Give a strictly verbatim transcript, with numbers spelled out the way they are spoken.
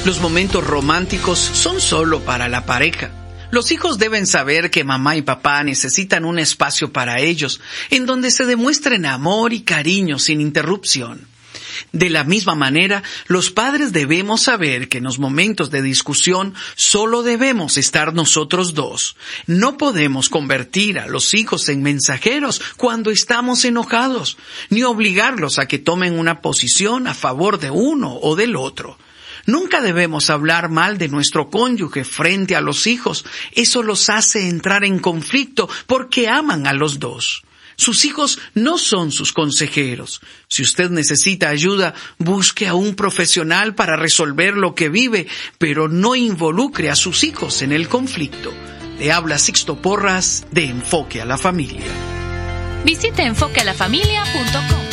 Los momentos románticos son solo para la pareja. Los hijos deben saber que mamá y papá necesitan un espacio para ellos, en donde se demuestren amor y cariño sin interrupción. De la misma manera, los padres debemos saber que en los momentos de discusión solo debemos estar nosotros dos. No podemos convertir a los hijos en mensajeros cuando estamos enojados, ni obligarlos a que tomen una posición a favor de uno o del otro. Nunca debemos hablar mal de nuestro cónyuge frente a los hijos. Eso los hace entrar en conflicto porque aman a los dos. Sus hijos no son sus consejeros. Si usted necesita ayuda, busque a un profesional para resolver lo que vive, pero no involucre a sus hijos en el conflicto. Le habla Sixto Porras de Enfoque a la Familia. Visite enfoque a la familia punto com.